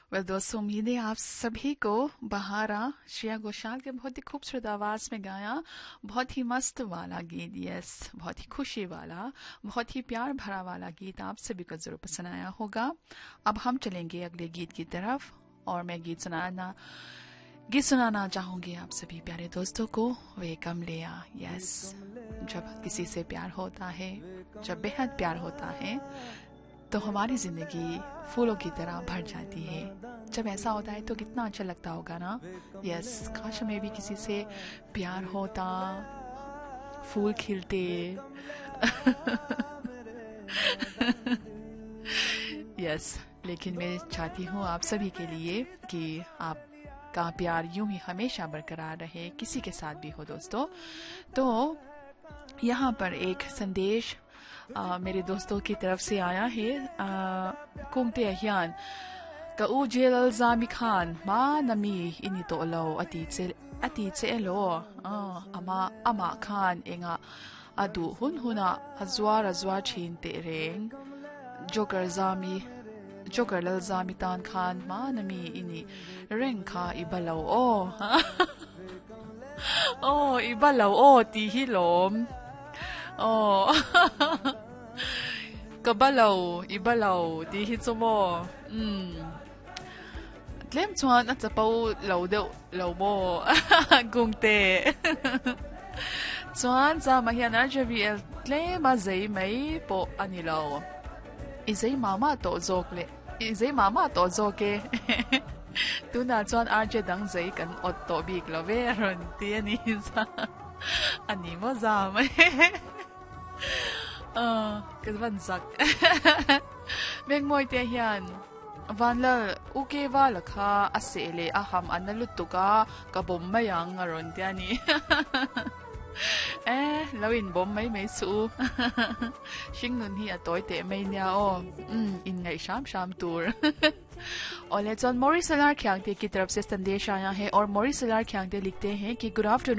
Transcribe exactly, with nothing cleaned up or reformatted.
Well दोस्तों, उम्मीद है आप सभी को बहारा श्रेया घोषाल के बहुत ही खूबसूरत आवाज में गाया, बहुत ही मस्त वाला गीत, यस, बहुत ही खुशी वाला, बहुत ही प्यार भरा वाला गीत आप सभी को जरूर पसंद आया होगा। अब हम चलेंगे अगले गीत की तरफ और मैं गीत सुनाना गीत सुनाना चाहूंगी आप सभी प्यारे दोस्तों को। वे कमलिया, यस, जब किसी से प्यार होता है, जब बेहद प्यार होता है तो हमारी जिंदगी फूलों की तरह भर जाती है। जब ऐसा होता है तो कितना अच्छा लगता होगा ना। यस, काश हमें भी किसी से प्यार होता, फूल खिलते। यस, लेकिन मैं चाहती हूँ आप सभी के लिए कि आपका प्यार यूं ही हमेशा बरकरार रहे, किसी के साथ भी हो दोस्तों। तो यहाँ पर एक संदेश आ, मेरे दोस्तों की तरफ से आया है। कुंगते अहियान का उजेल जामी खान मा नमी इनी तो लो अतीत से अतीत से लो अमा अमा खान एंगा अदु हुन हुना हजवार हजवार छीन तेरेंग जोकर जामी जोकर लल जामी तान खान मा नमी इनी रेंग खा इबलो ओ ओ इबलो ओ ती ही लोम Oh, kabalaw, ibalaw, di hitso mo. Hmm. Tlem chuan at sapaw law daw, law mo. Gungte. Chuan sa mahian R J V L tlem azay may po anilaw. Izay mama to zokle. Izay mama to zoke. Tuna chuan R J dang zay kan otto big laweron tiani sa. Ani mo zam. Uh, kasban sak. Meng moy te hiyan. Vanla uke wala ka asele aham analutuka kabom mayang aron tiani. Eh, lawin bom may may su. Shing nun hi atoy te may niya o. Mm, in ngay sham sham tour. और let's on मोरी सलार ख्यांगते की तरफ से संदेश आया है और मोरी सलार ख्यांगते लिखते हैं कि गुड आफ्टरनून